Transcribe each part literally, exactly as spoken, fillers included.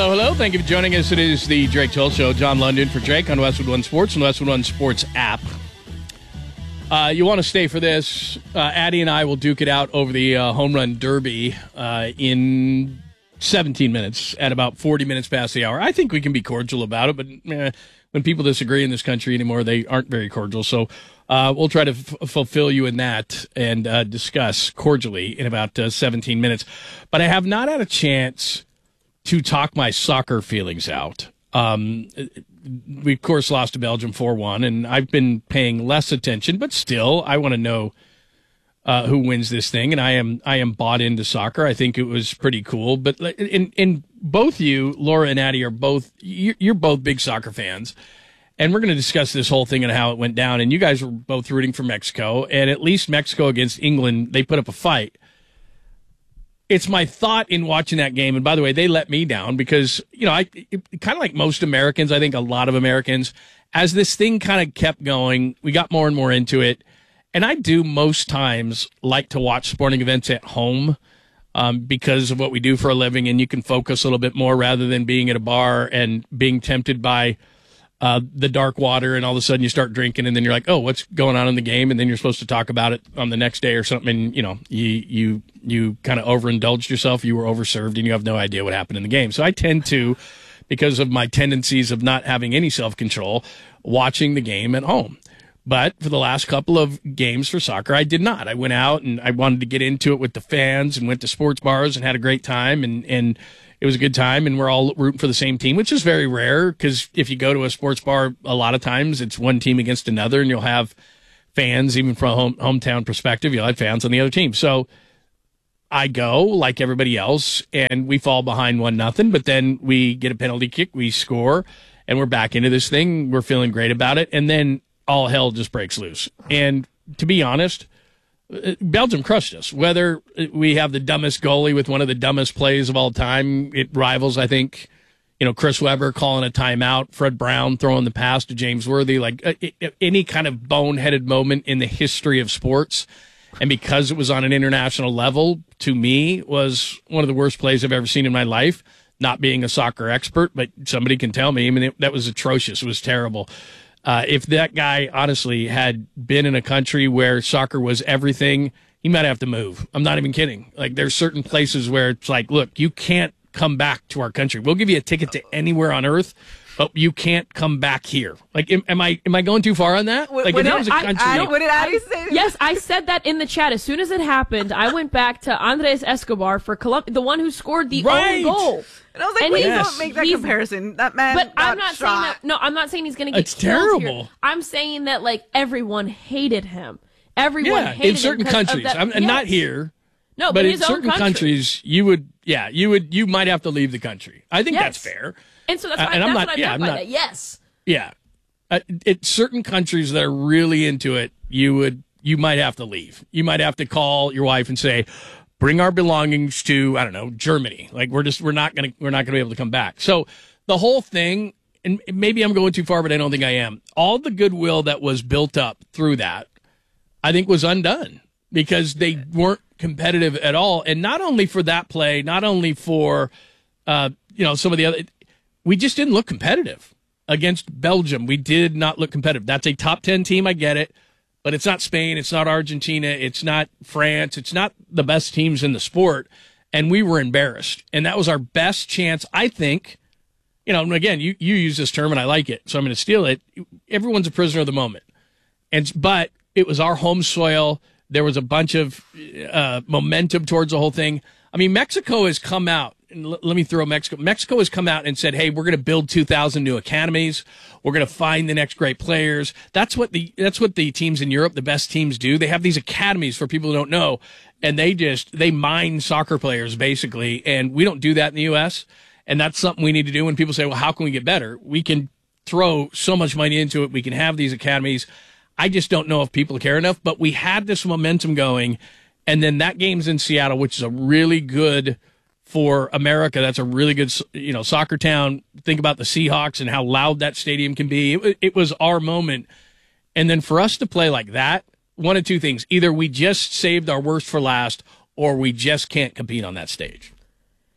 Hello, hello. Thank you for joining us. It is the Drake Toll Show. John London for Drake on Westwood One Sports and Westwood One Sports app. Uh, you want to stay for this. Uh, Addie and I will duke it out over the uh, home run derby uh, in seventeen minutes at about forty minutes past the hour. I think we can be cordial about it, but eh, when people disagree in this country anymore, they aren't very cordial. So uh, we'll try to f- fulfill you in that and uh, discuss cordially in about uh, seventeen minutes. But I have not had a chance to talk my soccer feelings out. Um, we, of course, lost to Belgium four one, and I've been paying less attention, but still, I want to know uh, who wins this thing, and I am I am bought into soccer. I think it was pretty cool. But in, in both you, Laura and Addie, are both, you're both big soccer fans, and we're going to discuss this whole thing and how it went down, and you guys were both rooting for Mexico, and at least Mexico against England, they put up a fight. It's my thought in watching that game, and by the way, they let me down because, you know, I kind of like most Americans, I think a lot of Americans, as this thing kind of kept going, we got more and more into it, and I do most times like to watch sporting events at home um, because of what we do for a living, and you can focus a little bit more rather than being at a bar and being tempted by Uh, the dark water, and all of a sudden you start drinking, and then you're like, oh, what's going on in the game? And then you're supposed to talk about it on the next day or something, and, you know, you you you kind of overindulged yourself, you were overserved, and you have no idea what happened in the game. So I tend to, because of my tendencies of not having any self-control, watching the game at home. But for the last couple of games for soccer, I did not. I went out, and I wanted to get into it with the fans, and went to sports bars and had a great time, and and it was a good time, and we're all rooting for the same team, which is very rare because if you go to a sports bar, a lot of times it's one team against another, and you'll have fans, even from a home, hometown perspective, you'll have fans on the other team. So I go like everybody else, and we fall behind one nothing, but then we get a penalty kick, we score, and we're back into this thing. We're feeling great about it, and then all hell just breaks loose. And to be honest, Belgium crushed us. Whether we have the dumbest goalie with one of the dumbest plays of all time, it rivals, I think, you know, Chris Webber calling a timeout, Fred Brown throwing the pass to James Worthy, like uh, any kind of boneheaded moment in the history of sports. And because it was on an international level, to me, was one of the worst plays I've ever seen in my life. Not being a soccer expert, but somebody can tell me. I mean, it, that was atrocious. It was terrible. Uh, if that guy, honestly, had been in a country where soccer was everything, he might have to move. I'm not even kidding. Like, there's certain places where it's like, look, you can't come back to our country. We'll give you a ticket to anywhere on earth, but you can't come back here. Like, am, am I am I going too far on that? Like, what, if there was a country, I, I, what did Addie say? Yes, I said that in the chat. As soon as it happened, I went back to Andres Escobar for Colombia, the one who scored the right. own goal. And I was like, and please yes. don't make that comparison. That man But got I'm not shot. saying that. No, I'm not saying he's going to get It's killed terrible. here. I'm saying that, like, everyone hated him. Everyone yeah, hated in certain him 'cause of countries. that- I'm, yes. Not here. No, but, But in his own certain country. countries, you would, yeah, you would, you might have to leave the country. I think Yes. that's fair. And so that's, Uh, what, and I, I'm that's not- what I yeah, meant I'm by not- that. Yes. Yeah, uh, it certain countries that are really into it, you would, you might have to leave. You might have to call your wife and say, "Bring our belongings to, I don't know, Germany." Like, we're just, we're not gonna, we're not gonna be able to come back. So the whole thing, and maybe I'm going too far, but I don't think I am. All the goodwill that was built up through that, I think, was undone because they weren't competitive at all. And not only for that play, not only for, uh, you know, some of the other, we just didn't look competitive against Belgium. We did not look competitive. That's a top ten team. I get it, but it's not Spain. It's not Argentina. It's not France. It's not the best teams in the sport. And we were embarrassed. And that was our best chance, I think. You know, and again, you, you use this term and I like it, so I'm going to steal it. Everyone's a prisoner of the moment. And, but it was our home soil. There was a bunch of uh, momentum towards the whole thing. I mean, Mexico has come out, and l- let me throw Mexico. Mexico has come out and said, hey, we're going to build two thousand new academies. We're going to find the next great players. That's what the, that's what the teams in Europe, the best teams, do. They have these academies for people who don't know, and they just, they mine soccer players, basically, and we don't do that in the U S, and that's something we need to do. When people say, well, how can we get better? We can throw so much money into it. We can have these academies. I just don't know if people care enough, but we had this momentum going. And then that game's in Seattle, which is a really good, for America, that's a really good, you know, soccer town. Think about the Seahawks and how loud that stadium can be. It, it was our moment. And then for us to play like that, one of two things. Either we just saved our worst for last, or we just can't compete on that stage.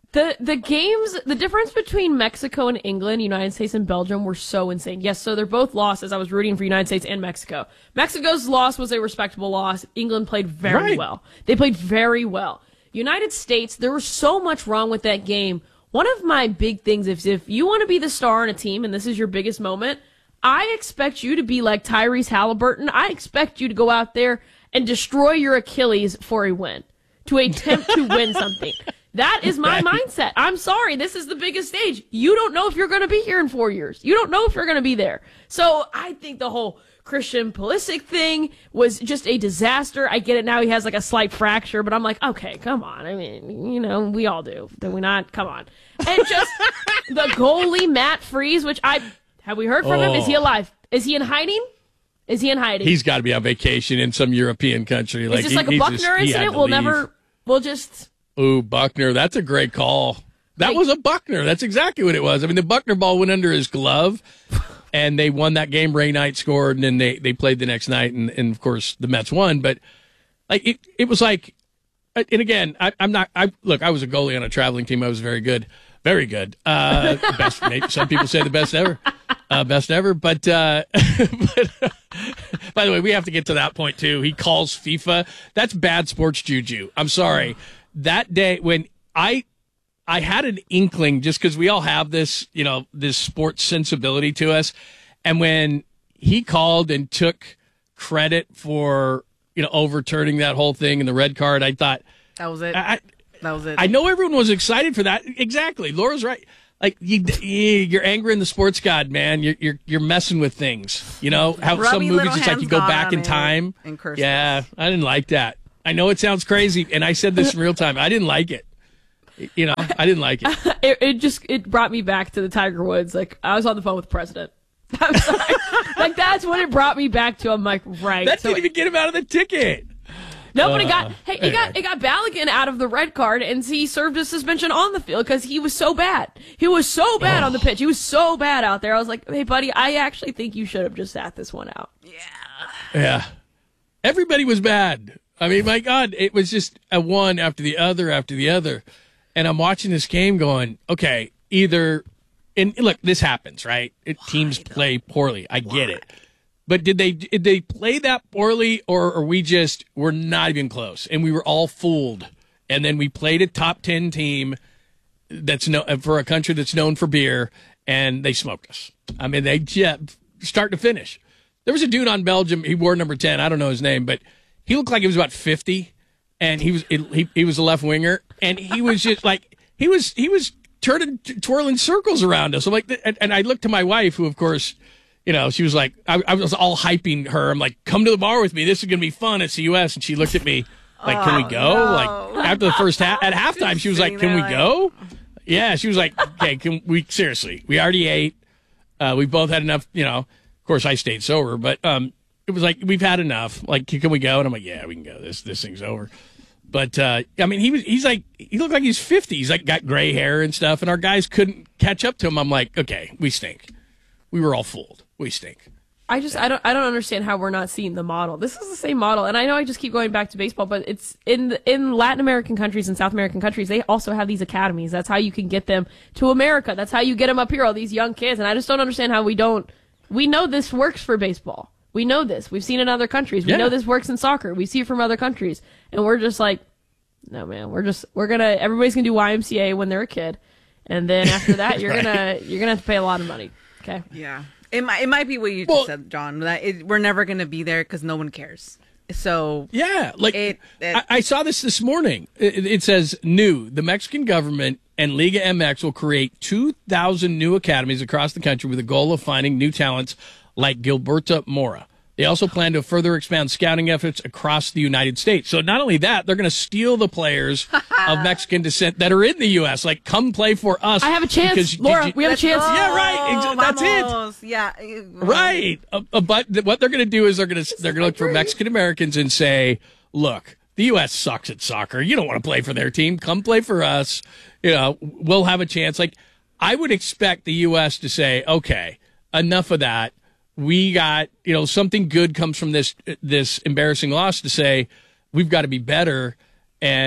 The the games, the difference between Mexico and England, United States and Belgium were so insane. Yes, so they're both losses. I was rooting for United States and Mexico. Mexico's loss was a respectable loss. England played very Right. well. They played very well. United States, there was so much wrong with that game. One of my big things is if you want to be the star on a team and this is your biggest moment, I expect you to be like Tyrese Halliburton. I expect you to go out there and destroy your Achilles for a win, to attempt to win something. That is my mindset. I'm sorry. This is the biggest stage. You don't know if you're going to be here in four years. You don't know if you're going to be there. So I think the whole Christian Pulisic thing was just a disaster. I get it now. He has like a slight fracture, but I'm like, okay, come on. I mean, you know, we all do. Do we not? Come on. And just the goalie, Matt Freese, which I, have we heard from him? Is he alive? Is he in hiding? Is he in hiding? He's got to be on vacation in some European country. Is Like, this he- like a he's Buckner just- he had incident? to We'll leave. never, we'll just... Ooh, Buckner. That's a great call. That Like- was a Buckner. That's exactly what it was. I mean, the Buckner ball went under his glove, and they won that game. Ray Knight scored, and then they, they played the next night, and, and of course the Mets won. But like it, it was like, and again, I, I'm not. I look. I was a goalie on a traveling team. I was very good, very good. Uh, best. Maybe some people say the best ever, uh, best ever. But, uh, but by the way, we have to get to that point too. He calls FIFA. That's bad sports juju. I'm sorry. That day when I I had an inkling, just because we all have this, you know, this sports sensibility to us, and when he called and took credit for, you know, overturning that whole thing and the red card, I thought That was it. I that was it. I know everyone was excited for that. Exactly, Laura's right. Like you, you're angering the sports god, man. You're you're you're messing with things. You know how Grubby some movies little it's like you hands go got back on in it time. in cursive. Yeah, I didn't like that. I know it sounds crazy, and I said this in real time. I didn't like it. You know, I didn't like it. it, it just it brought me back to the Tiger Woods. Like I was on the phone with the president. I'm sorry. Like that's what it brought me back to. I'm like, right. That So didn't even get him out of the ticket. nobody Uh, got. Hey, it got it got Balogun out of the red card, and he served a suspension on the field because he was so bad. He was so bad on the pitch. He was so bad out there. I was like, hey, buddy, I actually think you should have just sat this one out. Yeah. Everybody was bad. I mean, my God, it was just a one after the other after the other. And I'm watching this game going, okay, either, and look, this happens, right? It, teams play poorly. I get it. But did they did they play that poorly, or are we just, we're not even close? And we were all fooled. And then we played a top ten team that's no, for a country that's known for beer, and they smoked us. I mean, they just, start to finish. There was a dude on Belgium, he wore number ten, I don't know his name, but he looked like he was about fifty. And he was he he was a left winger, and he was just like he was he was turning twirling circles around us. I'm like, and, and I looked to my wife, who of course, you know, she was like, I, I was all hyping her. I'm like, come to the bar with me. This is gonna be fun. It's the U S And she looked at me like, can we go? no. Like after the first half, at halftime, she was like, Sitting can we there go? Yeah, she was like, okay, can we seriously? We already ate. Uh, we both had enough. You know, of course, I stayed sober, but um. It was like, we've had enough. Like, can we go? And I'm like, yeah, we can go. This this thing's over. But uh, I mean, he was he's like he looked like he's fifty. He's like got gray hair and stuff, and our guys couldn't catch up to him. I'm like, okay, we stink. We were all fooled. We stink. I just I don't I don't understand how we're not seeing the model. This is the same model, and I know I just keep going back to baseball, but it's in the, in Latin American countries and South American countries, they also have these academies. That's how you can get them to America. That's how you get them up here, all these young kids. And I just don't understand how we don't. We know this works for baseball. We know this. We've seen it in other countries. We Yeah. know this works in soccer. We see it from other countries, and we're just like, no, man. We're just we're gonna everybody's gonna do Y M C A when they're a kid, and then after that, you're Right. gonna you're gonna have to pay a lot of money. Okay. Yeah. It might, it might be what you just Well- said, John. That it, we're never going to be there because no one cares. So Yeah, like It- it- I, I saw this this morning. It, it says new: the Mexican government and Liga M X will create two thousand new academies across the country with the goal of finding new talents like Gilberto Mora. They also plan to further expand scouting efforts across the United States. So not only that, they're going to steal the players of Mexican descent that are in the U S. Like, come play for us. I have a chance, because- Laura. did you- we have a Let's chance. go. Yeah, right. Ex- that's it. Vamos. Yeah. Right. Uh, uh, but th- what they're going to do is they're going to they're going to look for Mexican Americans and say, "Look, the U S sucks at soccer. You don't want to play for their team. Come play for us. You know, we'll have a chance." Like, I would expect the U S to say, "Okay, enough of that. We got, you know, something good comes from this this embarrassing loss to say we've got to be better." And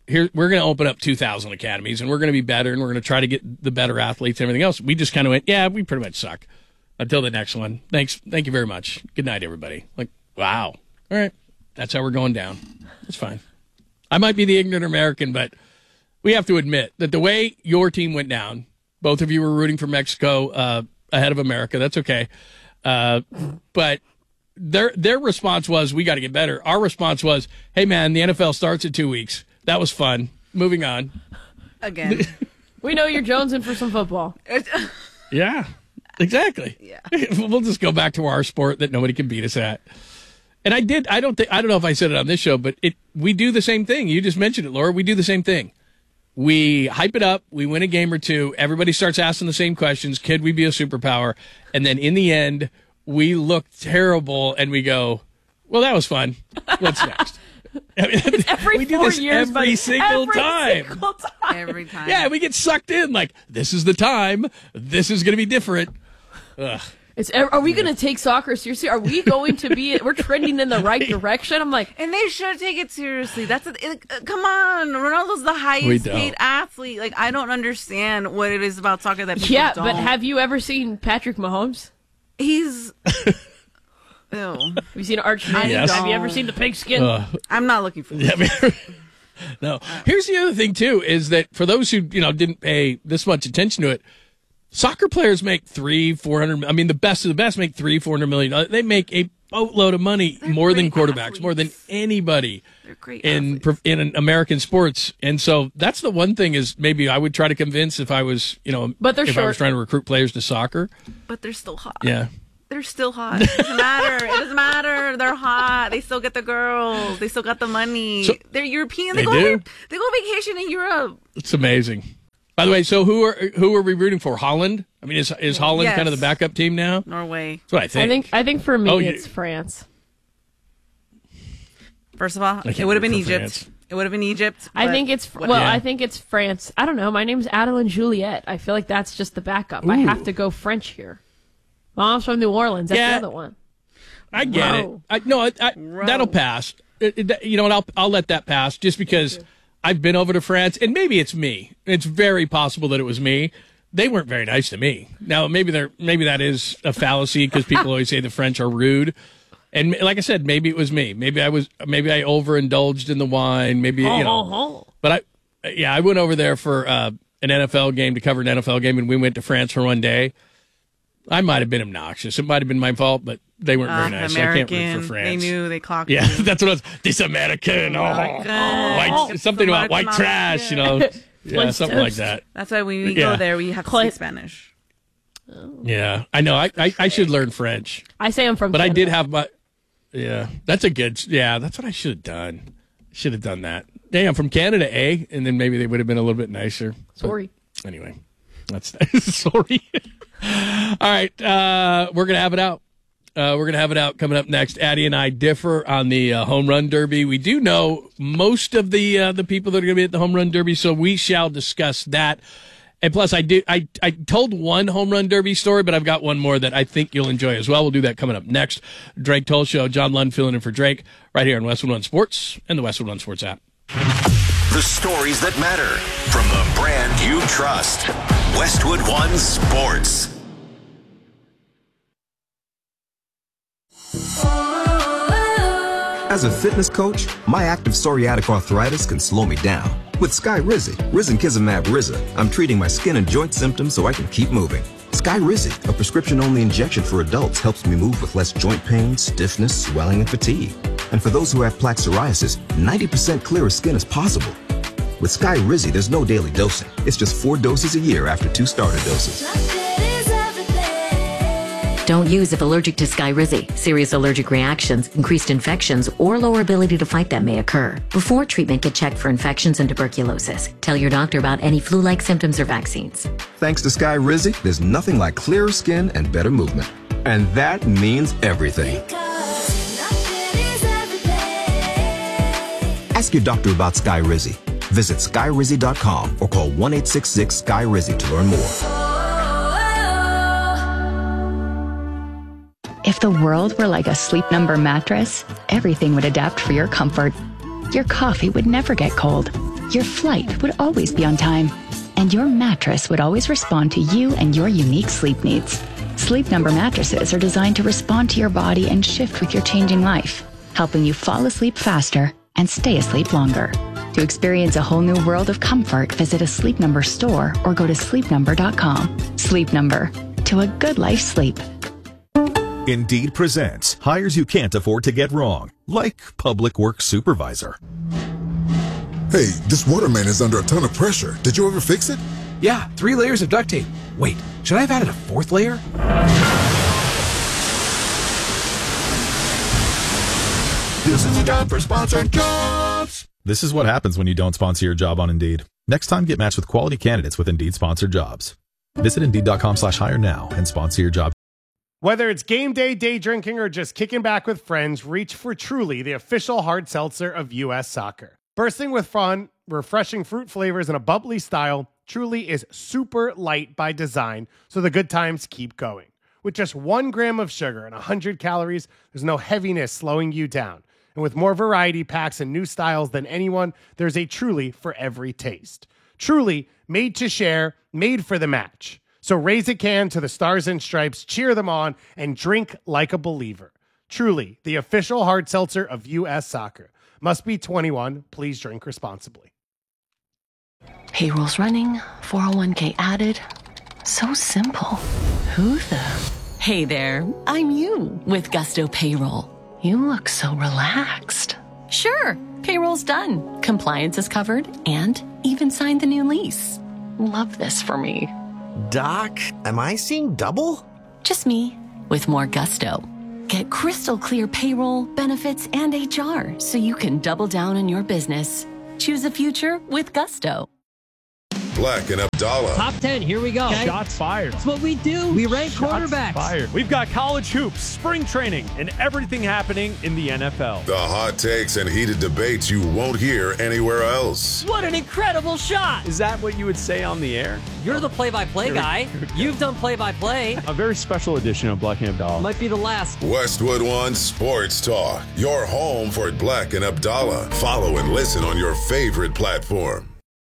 here we're going to open up two thousand academies, and we're going to be better, and we're going to try to get the better athletes and everything else. We just kind of went, yeah, we pretty much suck. Until the next one. Thanks. Thank you very much. Good night, everybody. Like, wow. All right. That's how we're going down. That's fine. I might be the ignorant American, but we have to admit that the way your team went down, both of you were rooting for Mexico uh, ahead of America. That's okay. Uh, but their their response was, we got to get better. Our response was, hey, man, the N F L starts in two weeks. That was fun. Moving on. Again. We know you're jonesing for some football. Yeah, exactly. Yeah. We'll just go back to our sport that nobody can beat us at. And I did, I don't think, I don't know if I said it on this show, but it we do the same thing. You just mentioned it, Laura. We do the same thing. We hype it up. We win a game or two. Everybody starts asking the same questions. Could we be a superpower? And then in the end, we look terrible and we go, well, that was fun. What's next? I mean, every we do four this years, every buddy. single every time. Single time. Every time. Yeah, we get sucked in like, this is the time. This is going to be different. Ugh. It's, are we going to take soccer seriously? Are we going to be, we're trending in the right direction? I'm like, And they should take it seriously. That's a, it, uh, come on, Ronaldo's the We highest don't. paid athlete. Like, I don't understand what it is about soccer that people yeah, don't. but have you ever seen Patrick Mahomes? He's. Ew. Have you seen Arch Manning? Yes. Have you ever seen the pigskin? Uh, I'm not looking for this. Yeah, I mean, no. Here's the other thing too: is that for those who you know didn't pay this much attention to it, soccer players make three, four hundred. I mean, the best of the best make three, four hundred million. They make a boatload of money, They're more than great quarterbacks, more than athletes. anybody They're great in athletes. in American sports. And so that's the one thing is maybe I would try to convince if I was you know But they're if I was short. trying to recruit players to soccer. But they're still hot. Yeah. They're still hot. It doesn't matter. It doesn't matter. They're hot. They still get the girls. They still got the money. So- They're European. They, They go do. vac- They go vacation in Europe. It's amazing. By the way, so who are who are we rooting for? Holland? I mean, is is Holland Yes. kind of the backup team now? Norway. That's what I think. I think I think for me Oh, you- it's France. First of all, can't it would have root been for Egypt. France. It would have been Egypt. I but think it's what- well. Yeah. I think it's France. I don't know. My name's Adeline Juliet. I feel like that's just the backup. I Ooh. have to go French here. Mom's from New Orleans. That's Yeah. the other one. I get Row. it. I, no, I, I, Row. that'll pass. It- it- you know what? I'll I'll let that pass just because I've been over to France, and maybe it's me. It's very possible that it was me. They weren't very nice to me. Now, maybe they're maybe that is a fallacy because people always say the French are rude. And like I said, maybe it was me. Maybe I was. Maybe I overindulged in the wine. Maybe you know. Oh, But I, yeah, I went over there for uh, an N F L game to cover an N F L game, and we went to France for one day. I might have been obnoxious. It might have been my fault, but they weren't very Ah, nice. So I can't American. root for France. They knew. They clocked. Yeah, you. that's what it was. This American. Oh, American. white, something about white American trash, you know. Yeah, something like that. That's why when we Yeah. go there, we have to Clint. speak Spanish. Yeah, I know. I, I, I should learn French, I say I'm from. but I Canada. did have my. Yeah, that's a good. Yeah, that's what I should have done. Should have done that. Hey, I'm from Canada, eh? And then maybe they would have been a little bit nicer. But Sorry. anyway, that's sorry. All right, uh, we're gonna have it out. Uh, we're gonna have it out coming up next. Addie and I differ on the uh, home run derby. We do know most of the uh, the people that are gonna be at the home run derby, so we shall discuss that. And plus, I did I I told one home run derby story, but I've got one more that I think you'll enjoy as well. We'll do that coming up next. Drake Toll Show, John Lund filling in for Drake right here on Westwood One Sports and the Westwood One Sports app. The stories that matter from the brand you trust. Westwood One Sports. As a fitness coach, my active psoriatic arthritis can slow me down. With Skyrizi, Risankizumab Riza, I'm treating my skin and joint symptoms so I can keep moving. Skyrizi, a prescription-only injection for adults, helps me move with less joint pain, stiffness, swelling, and fatigue. And for those who have plaque psoriasis, ninety percent clearer skin is possible. With Skyrizi, there's no daily dosing. It's just four doses a year after two starter doses. Don't use if allergic to Skyrizi. Serious allergic reactions, increased infections, or lower ability to fight them may occur. Before treatment, get checked for infections and tuberculosis. Tell your doctor about any flu-like symptoms or vaccines. Thanks to Skyrizi, there's nothing like clearer skin and better movement. And that means everything. Ask your doctor about Skyrizi. Visit skyrizi dot com or call one eight six six Sky Rizzy to learn more. If the world were like a Sleep Number mattress, everything would adapt for your comfort. Your coffee would never get cold. your flight would always be on time, and your mattress would always respond to you and your unique sleep needs. Sleep Number mattresses are designed to respond to your body and shift with your changing life, helping you fall asleep faster and stay asleep longer. To experience a whole new world of comfort, visit a Sleep Number store or go to sleep number dot com. Sleep Number, to a good life sleep. Indeed presents hires you can't afford to get wrong, like public works supervisor. Hey, this waterman is under a ton of pressure. Did you ever fix it? Yeah, three layers of duct tape. Wait, should I have added a fourth layer? This is a job for sponsored jobs. This is what happens when you don't sponsor your job on Indeed. Next time, get matched with quality candidates with Indeed sponsored jobs. Visit Indeed.com slash hire now and sponsor your job. Whether it's game day, day drinking, or just kicking back with friends, reach for Truly, the official hard seltzer of U S Soccer. Bursting with fun, refreshing fruit flavors, and a bubbly style, Truly is super light by design, so the good times keep going. With just one gram of sugar and one hundred calories, there's no heaviness slowing you down. And with more variety packs and new styles than anyone, there's a Truly for every taste. Truly, made to share, made for the match. So raise a can to the Stars and Stripes, cheer them on, and drink like a believer. Truly, the official hard seltzer of U S Soccer. Must be twenty-one. Please drink responsibly. Payroll's running, four oh one k added. So simple. Who the? Hey there, I'm you with Gusto Payroll. You look so relaxed. Sure, payroll's done. Compliance is covered and even signed the new lease. Love this for me. Doc, am I seeing double? Just me with more gusto. Get crystal clear payroll, benefits, and H R so you can double down on your business. Choose a future with Gusto. Black and Abdallah. Top ten, here we go. Okay. Shots fired. That's what we do. We rank Shots quarterbacks. Fired. We've got college hoops, spring training, and everything happening in the N F L. The hot takes and heated debates you won't hear anywhere else. What an incredible shot. Is that what you would say on the air? You're the play-by-play guy. You've done play-by-play. A very special edition of Black and Abdallah. Might be the last. Westwood One Sports Talk. Your home for Black and Abdallah. Follow and listen on your favorite platform.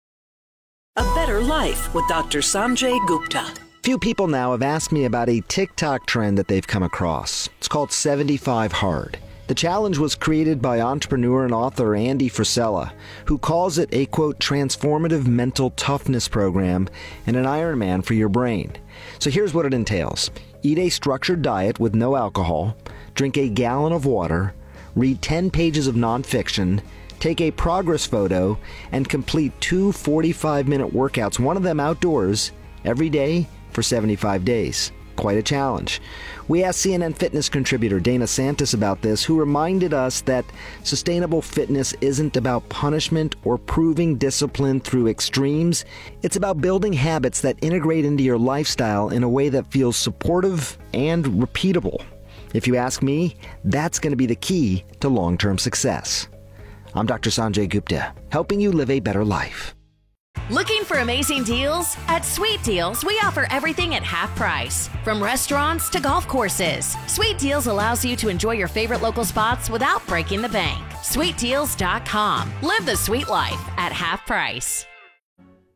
A Better Life with Doctor Sanjay Gupta. Few people now have asked me about a TikTok trend that they've come across. It's called seventy-five hard. The challenge was created by entrepreneur and author Andy Frisella, who calls it a, quote, transformative mental toughness program and an Ironman for your brain. So here's what it entails. Eat a structured diet with no alcohol, drink a gallon of water, read ten pages of nonfiction, take a progress photo, and complete two forty-five minute workouts, one of them outdoors, every day for seventy-five days. Quite a challenge. We asked C N N Fitness contributor Dana Santis about this, who reminded us that sustainable fitness isn't about punishment or proving discipline through extremes. It's about building habits that integrate into your lifestyle in a way that feels supportive and repeatable. If you ask me, that's going to be the key to long-term success. I'm Doctor Sanjay Gupta, helping you live a better life. Looking for amazing deals? At Sweet Deals, we offer everything at half price. From restaurants to golf courses, Sweet Deals allows you to enjoy your favorite local spots without breaking the bank. sweet deals dot com. Live the sweet life at half price.